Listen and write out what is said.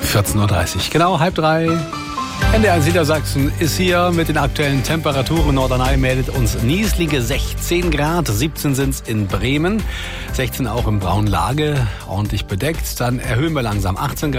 14.30 Uhr, genau 2:30. NDR Niedersachsen ist hier mit den aktuellen Temperaturen. Norderney meldet uns nieselige 16 Grad, 17 sind's in Bremen, 16 auch im Braunlage, ordentlich bedeckt. Dann erhöhen wir langsam 18 Grad.